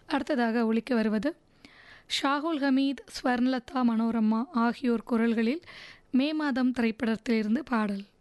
அடுத்ததாக ஒலிக்க வருவது ஷாகுல் ஹமீத், ஸ்வர்ணலதா மனோரமா ஆகியோர் குரல்களில் மே மாதம் திரைப்படத்திலிருந்து பாடல்.